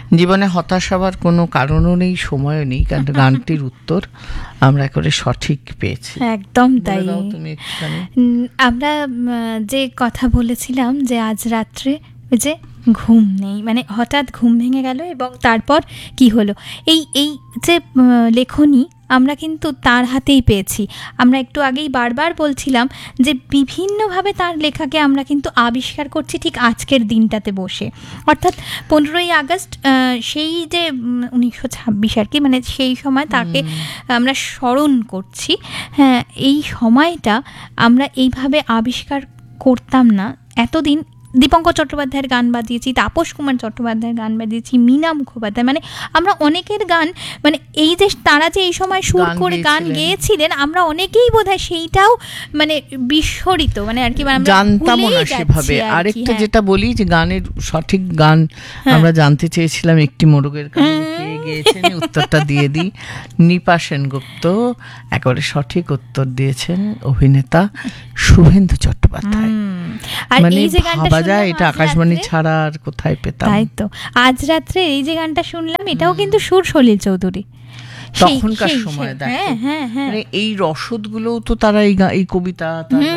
জীবনে হতাশ হওয়ার কোনো কারণও নেই, সময়ও নেই, কারণ গানটির উত্তর আমরা করে সঠিক পেয়েছি। একদম তাই। তুমি আমরা যে কথা বলেছিলাম যে আজ রাত্রে ওই যে ঘুম নেই, মানে হঠাৎ ঘুম ভেঙে গেল এবং তারপর কি হলো, এই যে লেখনী আমরা কিন্তু তার হাতেই পেয়েছি। আমরা একটু আগেই বারবার বলছিলাম যে বিভিন্নভাবে তার লেখাকে আমরা কিন্তু আবিষ্কার করছি ঠিক আজকের দিনটাতে বসে, অর্থাৎ 15ই আগস্ট, সেই যে 1926 আর কি, মানে সেই সময় তাকে আমরা স্মরণ করছি। হ্যাঁ, এই সময়টা আমরা এইভাবে আবিষ্কার করতাম না এতদিন। দীপঙ্কর চট্টোপাধ্যায়ের গান বাজিয়েছি, তাপস কুমার চট্টোপাধ্যায়ের গান বাজিয়েছি, মীনা মুখোপাধ্যায়, মানে আমরা অনেকের গান, মানে এই যে তারা যে এই সময় সুর করে গান গেয়েছিলেন, আমরা অনেকেই বোধহয় সেইটাও মানে বিস্মরিত, মানে আর কি জানতাম না সেভাবে। আরেকটা যেটা বলি যে গানের সঠিক গান আমরা জানতে চেয়েছিলাম, একটি মোরগের গান গেয়েছেন, উত্তরটা দিয়ে দিই। নিপা সেনগুপ্ত একেবারে সঠিক উত্তর দিয়েছেন, অভিনেতা শুভেন্দু চট্টোপাধ্যায়। আর এই যে গানটা যায়, এটা আকাশবাণী ছাড়া আর কোথায় পেতাম। তাই তো, আজ রাত্রে এই যে গানটা শুনলাম, এটাও কিন্তু সুর সলিল চৌধুরী। তখনকার সময় মানে এই রসদগুলো তো তারা এই কবিতা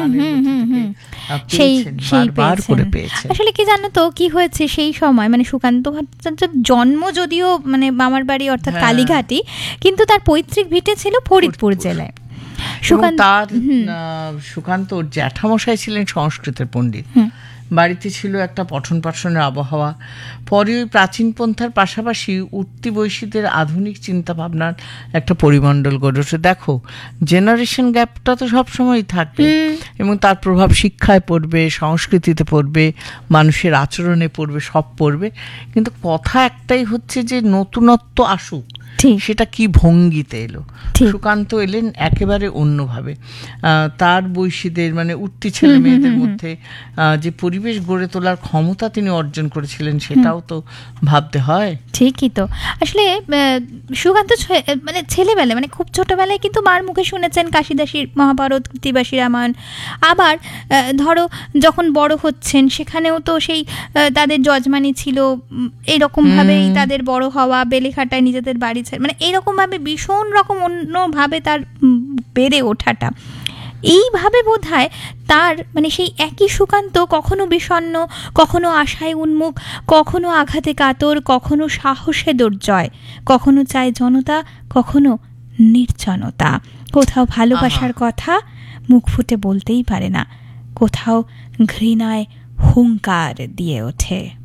আসলে কি জানো তো কি হয়েছে সেই সময়, মানে সুকান্ত ভট্টাচার্যের জন্ম যদিও মানে মামার বাড়ি অর্থাৎ কালীঘাটি, কিন্তু তার পৈতৃক ভিটে ছিল ফরিদপুর জেলায়। সুকান্ত জ্যাঠামশাই ছিলেন সংস্কৃতের পণ্ডিত, বাড়িতে ছিল একটা পঠন পাঠনের আবহাওয়া। পরে ওই প্রাচীন পন্থার পাশাপাশি উঠতি বৈশীদের আধুনিক চিন্তা ভাবনার একটা পরিমণ্ডল গড়ে ওঠে। দেখো, জেনারেশন গ্যাপটা তো সবসময়ই থাকে এবং তার প্রভাব শিক্ষায় পড়বে, সংস্কৃতিতে পড়বে, মানুষের আচরণে পড়বে, সব পড়বে। কিন্তু কথা একটাই হচ্ছে যে নতুনত্ব আসুক, সেটা কি ভঙ্গিতে এলো। সুকান্ত এলেন একেবারে অন্যভাবে। তার বৈশীদের মানে উঠতি ছেলে মেয়েদের মধ্যে যে পরিবেশ গড়ে তোলার ক্ষমতা তিনি অর্জন করেছিলেন, সেটাও তো ভাবতে হয়। ঠিকই তো। আসলে সুকান্ত মানে ছেলেবেলায়, মানে খুব ছোটবেলায় কিন্তু মার মুখে শুনেছেন কাশিদাসীর মহাভারত, কৃত্তিবাসী রামায়ণ। আবার ধরো যখন বড় হচ্ছেন, সেখানেও তো সেই তাদের যজমানি ছিল, এরকমভাবেই তাদের বড় হওয়া, বেলেঘাটায় নিজেদের বাড়ি, মানে এইরকমভাবে ভীষণ রকম অন্যভাবে তার বেড়ে ওঠাটা। এইভাবে বোধহয় তার মানে সেই একই সুকান্ত কখনো বিষণ্ণ, কখনো আশায় উন্মুখ, কখনো আঘাতে কাতর, কখনো সাহসে দুর্জয়, কখনো চায় জনতা, কখনো নির্জনতা। কোথাও ভালোবাসার কথা মুখ ফুটে বলতেই পারে না, কোথাও ঘৃণায় হুঙ্কার দিয়ে ওঠে।